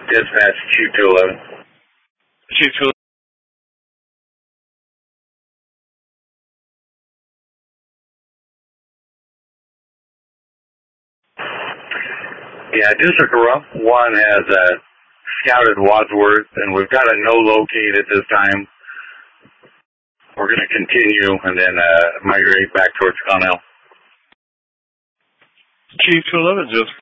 Dispatch, Chief 211. Chief 211. Yeah, District 1 has scouted Wadsworth, and we've got a no locate at this time. We're going to continue and then migrate back towards Connell. Chief 211, just